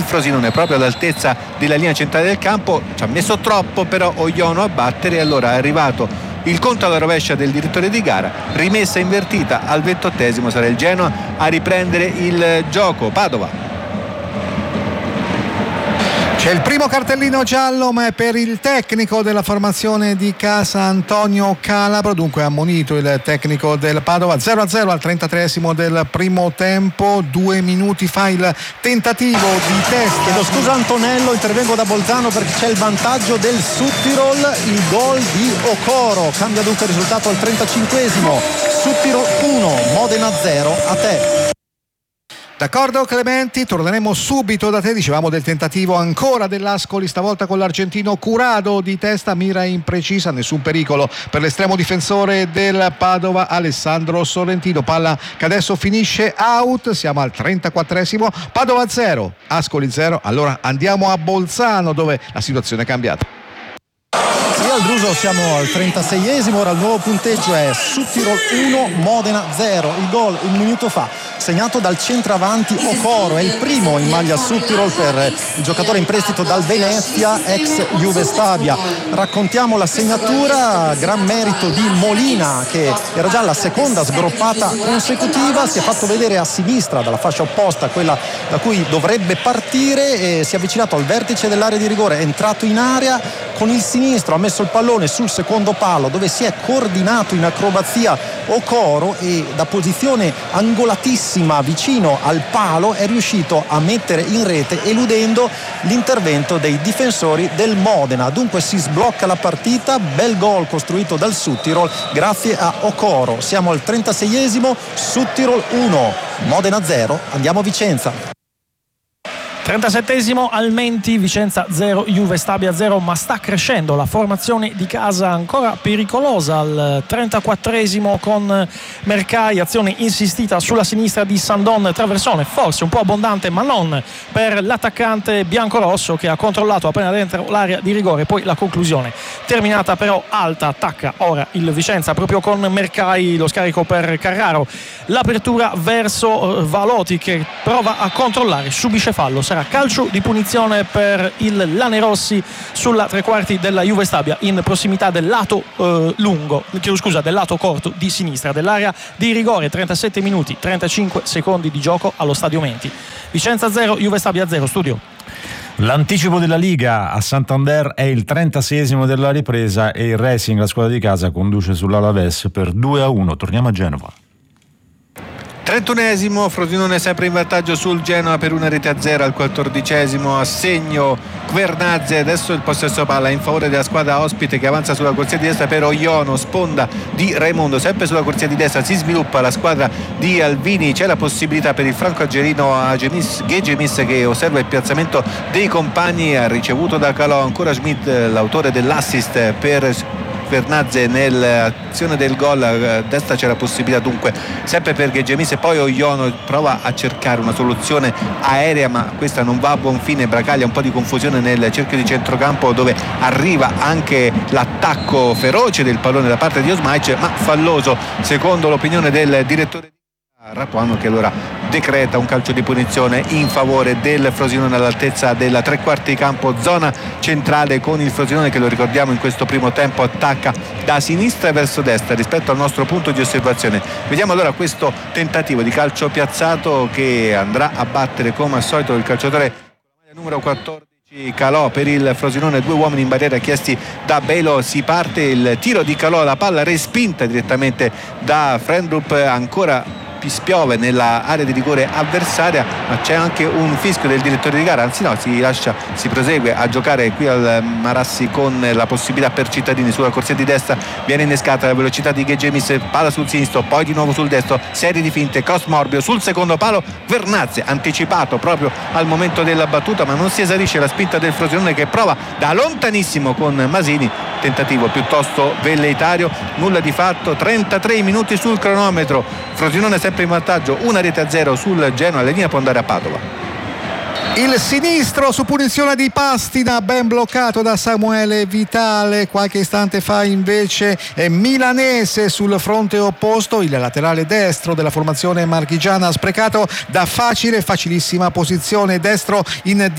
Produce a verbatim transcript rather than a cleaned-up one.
Frosinone proprio all'altezza della linea centrale del campo. Ci ha messo troppo però Ogliono a battere, e allora è arrivato il conto alla rovescia del direttore di gara, rimessa invertita al ventottesimo, sarà il Genoa a riprendere il gioco. Padova. C'è il primo cartellino giallo, ma è per il tecnico della formazione di casa Antonio Calabro, dunque ha ammonito il tecnico del Padova. Zero a zero al trentatreesimo del primo tempo, due minuti fa il tentativo di testa. Chiedo scusa Antonello, intervengo da Bolzano perché c'è il vantaggio del Südtirol, il gol di Okoro, cambia dunque il risultato al trentacinquesimo. Südtirol uno, Modena zero. A te. D'accordo Clementi, torneremo subito da te. Dicevamo del tentativo ancora dell'Ascoli, stavolta con l'argentino Curado di testa, mira imprecisa, nessun pericolo per l'estremo difensore del Padova Alessandro Sorrentino, palla che adesso finisce out. Siamo al trentaquattresimo, Padova zero, Ascoli zero. Allora andiamo a Bolzano dove la situazione è cambiata. Sì, al Druso siamo al trentaseiesimo, ora il nuovo punteggio è Südtirol uno, Modena zero. Il gol un minuto fa segnato dal centravanti Okoro, è il primo in maglia Südtirol per il giocatore in prestito dal Venezia, ex Juve Stabia. Raccontiamo la segnatura, gran merito di Molina che era già la seconda sgroppata consecutiva, si è fatto vedere a sinistra dalla fascia opposta, quella da cui dovrebbe partire, e si è avvicinato al vertice dell'area di rigore, è entrato in area con il sinistro, ha messo il pallone sul secondo palo dove si è coordinato in acrobazia Okoro e da posizione angolatissima vicino al palo è riuscito a mettere in rete eludendo l'intervento dei difensori del Modena. Dunque si sblocca la partita, bel gol costruito dal Südtirol grazie a Okoro. Siamo al trentaseiesimo, Südtirol uno, Modena zero. Andiamo a Vicenza. trentasettesimo Almenti, Vicenza zero, Juve Stabia zero, ma sta crescendo la formazione di casa ancora pericolosa al trentaquattresimo con Mercai, azione insistita sulla sinistra di Sandon, traversone forse un po' abbondante ma non per l'attaccante biancorosso che ha controllato appena dentro l'area di rigore, poi la conclusione terminata però alta. Attacca ora il Vicenza proprio con Mercai, lo scarico per Carraro, l'apertura verso Valoti che prova a controllare, subisce fallo, sarà calcio di punizione per il Lanerossi sulla tre quarti della Juve Stabia in prossimità del lato eh, lungo, chiedo scusa, del lato corto di sinistra dell'area di rigore. Trentasette minuti trentacinque secondi di gioco allo Stadio Menti. Vicenza zero, Juve Stabia zero. Studio. L'anticipo della Liga a Santander è il trentaseiesimo della ripresa e il Racing, la squadra di casa, conduce sull'Alaves per due a uno. Torniamo a Genova. trentunesimo, Frosinone sempre in vantaggio sul Genoa per una rete a zero al quattordicesimo, assegno Kvernadze, adesso il possesso palla in favore della squadra ospite che avanza sulla corsia di destra per Ogliono, sponda di Raimondo, sempre sulla corsia di destra si sviluppa la squadra di Alvini, c'è la possibilità per il franco-algerino Gegemis che osserva il piazzamento dei compagni, ha ricevuto da Calò ancora Schmidt, l'autore dell'assist per Kvernadze nell'azione del gol, a destra c'è la possibilità dunque sempre per Gegemis, e poi Ogliono prova a cercare una soluzione aerea ma questa non va a buon fine, Bracaglia un po' di confusione nel cerchio di centrocampo dove arriva anche l'attacco feroce del pallone da parte di Osmaic, ma falloso secondo l'opinione del direttore Rapuano, che allora decreta un calcio di punizione in favore del Frosinone all'altezza della tre quarti di campo, zona centrale, con il Frosinone che, lo ricordiamo, in questo primo tempo attacca da sinistra verso destra rispetto al nostro punto di osservazione. Vediamo allora questo tentativo di calcio piazzato che andrà a battere come al solito il calciatore numero quattordici Calò per il Frosinone, due uomini in barriera chiesti da Belo, si parte il tiro di Calò, la palla respinta direttamente da Frendrup, ancora spiove nella area di rigore avversaria, ma c'è anche un fischio del direttore di gara, anzi no, si lascia, si prosegue a giocare qui al Marassi con la possibilità per Cittadini sulla corsia di destra, viene innescata la velocità di Gegemis, palla sul sinistro, poi di nuovo sul destro, serie di finte, cross morbio sul secondo palo, Vernazze anticipato proprio al momento della battuta, ma non si esaurisce la spinta del Frosinone che prova da lontanissimo con Masini, tentativo piuttosto velleitario, nulla di fatto. Trentatré minuti sul cronometro, Frosinone sempre in vantaggio, una rete a zero sul Genoa, la linea può andare a Padova. Il sinistro su punizione di Pastina, ben bloccato da Samuele Vitale. Qualche istante fa invece è Milanese sul fronte opposto, il laterale destro della formazione marchigiana, sprecato da facile, facilissima posizione, destro in